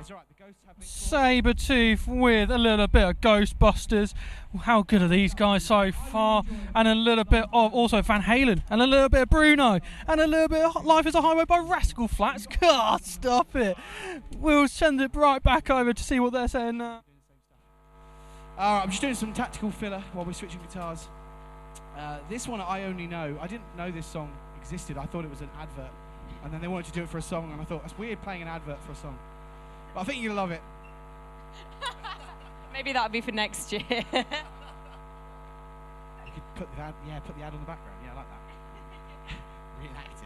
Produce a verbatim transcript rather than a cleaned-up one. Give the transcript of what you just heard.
It's alright, the ghosts have been Sabretooth with a little bit of Ghostbusters. How good are these guys so far? And a little bit of also Van Halen, and a little bit of Bruno, and a little bit of Life is a Highway by Rascal Flatts. God, stop it. We'll send it right back over to see what they're saying now. Alright, I'm just doing some tactical filler while we're switching guitars. Uh, this one I only know. I didn't know this song existed. I thought it was an advert. And then they wanted to do it for a song, and I thought, that's weird playing an advert for a song. But I think you'll love it. Maybe that'll be for next year. You could put the ad, yeah, put the ad on the background. Yeah, I like that. Reenact it.